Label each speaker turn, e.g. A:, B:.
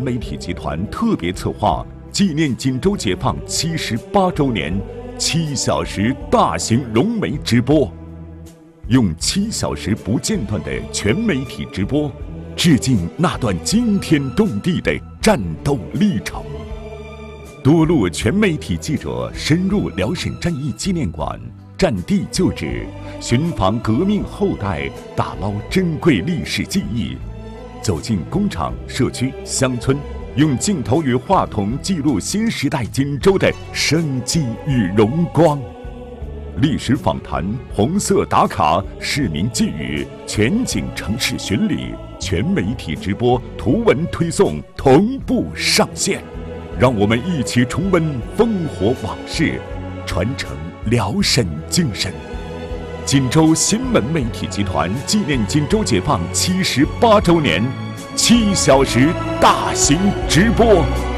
A: 媒体集团特别策划纪念锦州解放78周年7小时大型融媒直播，用7小时不间断的全媒体直播，致敬那段惊天动地的战斗历程。多路全媒体记者深入辽沈战役纪念馆，战地旧址，寻访革命后代，打捞珍贵历史记忆，走进工厂、社区、乡村，用镜头与话筒记录新时代锦州的生机与荣光。历史访谈、红色打卡、市民寄语、全景城市巡礼、全媒体直播、图文推送同步上线，让我们一起重温烽火往事，传承辽沈精神。锦州新闻媒体集团纪念锦州解放78周年7小时大型直播。